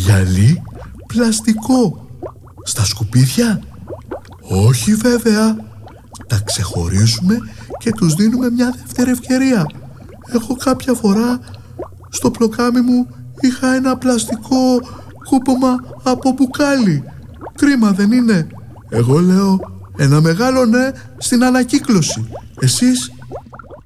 Γυαλί πλαστικό. Στα σκουπίδια? Όχι βέβαια. Τα ξεχωρίζουμε και τους δίνουμε μια δεύτερη ευκαιρία. Έχω κάποια φορά στο πλοκάμι μου είχα ένα πλαστικό κούπομα από μπουκάλι. Κρίμα δεν είναι? Εγώ λέω ένα μεγάλο ναι στην ανακύκλωση. Εσείς?